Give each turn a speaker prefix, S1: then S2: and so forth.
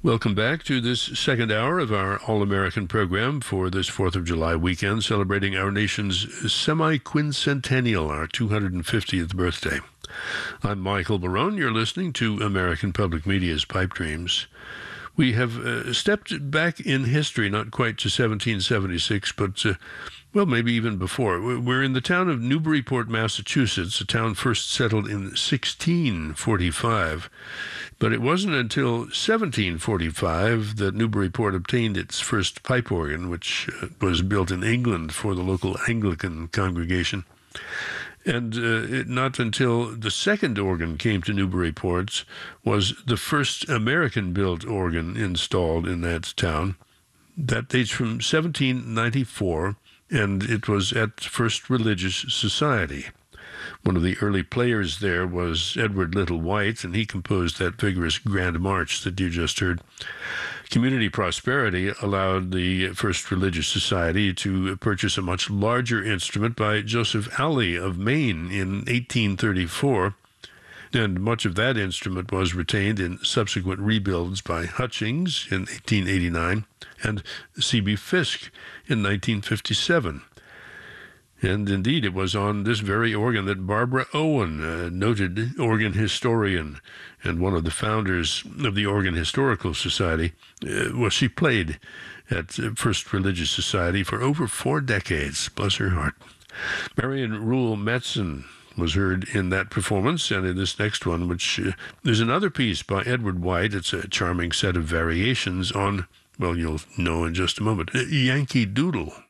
S1: Welcome back to this second hour of our All-American program for this 4th of July weekend, celebrating our nation's semi-quincentennial, our 250th birthday. I'm Michael Barone. You're listening to American Public Media's Pipe Dreams. We have stepped back in history, not quite to 1776, but maybe even before. We're in the town of Newburyport, Massachusetts, a town first settled in 1645. But it wasn't until 1745 that Newburyport obtained its first pipe organ, which was built in England for the local Anglican congregation. And not until the second organ came to Newburyport was the first American-built organ installed in that town. That dates from 1794, and it was at First Religious Society. One of the early players there was Edward Little White, and he composed that vigorous Grand March that you just heard. Community prosperity allowed the First Religious Society to purchase a much larger instrument by Joseph Alley of Maine in 1834, and much of that instrument was retained in subsequent rebuilds by Hutchings in 1889 and C.B. Fisk in 1957. And indeed, it was on this very organ that Barbara Owen, a noted organ historian and one of the founders of the Organ Historical Society, she played at First Religious Society for over 4 decades. Bless her heart. Marion Rule Metzen was heard in that performance, and in this next one, which there's another piece by Edward White. It's a charming set of variations on, well, you'll know in just a moment, Yankee Doodle.